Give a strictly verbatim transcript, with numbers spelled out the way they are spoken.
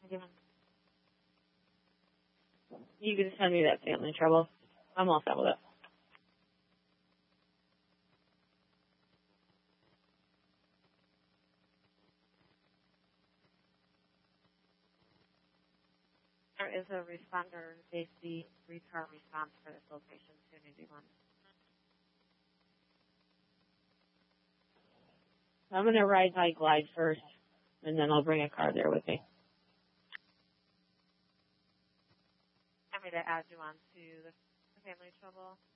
You can send me that family trouble. I'm all set with it. There is a responder safety three-car response for this location soon as you want. I'm going to ride my glide first, and then I'll bring a car there with me. I'm going to add you on to the family trouble.